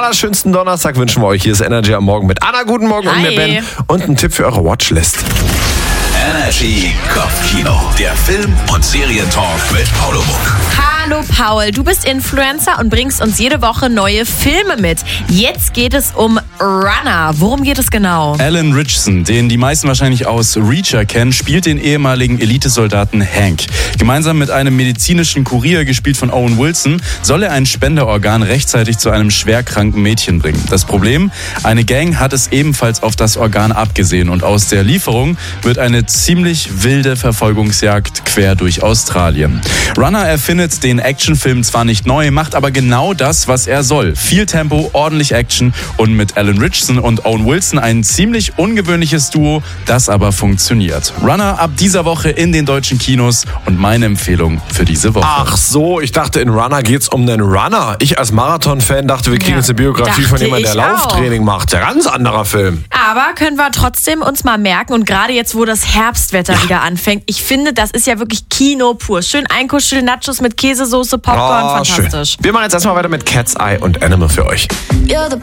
allerschönsten Donnerstag wünschen wir euch. Hier ist Energy am Morgen mit Anna. Guten Morgen und mir Ben. Und ein Tipp für eure Watchlist. Energy Kopfkino. Der Film- und Serientalk mit Paulo Muck. Hallo Paul, du bist Influencer und bringst uns jede Woche neue Filme mit. Jetzt geht es um Runner. Worum geht es genau? Alan Ritchson, den die meisten wahrscheinlich aus Reacher kennen, spielt den ehemaligen Elitesoldaten Hank. Gemeinsam mit einem medizinischen Kurier, gespielt von Owen Wilson, soll er ein Spenderorgan rechtzeitig zu einem schwerkranken Mädchen bringen. Das Problem? Eine Gang hat es ebenfalls auf das Organ abgesehen und aus der Lieferung wird eine ziemlich wilde Verfolgungsjagd quer durch Australien. Runner erfindet den Actionfilm zwar nicht neu, macht aber genau das, was er soll. Viel Tempo, ordentlich Action und mit Alan Ritchson und Owen Wilson ein ziemlich ungewöhnliches Duo, das aber funktioniert. Runner ab dieser Woche in den deutschen Kinos und meine Empfehlung für diese Woche. Ach so, ich dachte, in Runner geht's um einen Runner. Ich als Marathon-Fan dachte, wir kriegen jetzt eine Biografie von jemandem, der Lauftraining macht. Ein ganz anderer Film. Aber können wir trotzdem uns mal merken, und gerade jetzt, wo das Herbstwetter wieder anfängt, ich finde, das ist ja wirklich Kino pur. Schön einkuscheln, Nachos mit Käsesoße, Popcorn, fantastisch. Schön. Wir machen jetzt erstmal weiter mit Cat's Eye und Animal für euch.